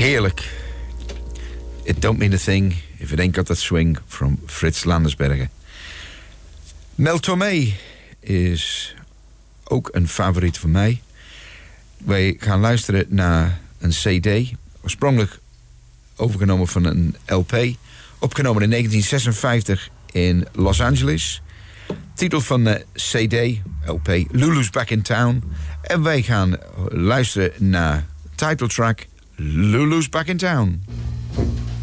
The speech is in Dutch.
Heerlijk. It don't mean a thing if it ain't got that swing from Frits Landersbergen. Mel Tormé is ook een favoriet van mij. Wij gaan luisteren naar een CD. Oorspronkelijk overgenomen van een LP. Opgenomen in 1956 in Los Angeles. Titel van de CD, LP, Lulu's Back in Town. En wij gaan luisteren naar titeltrack Lulu's Back in Town.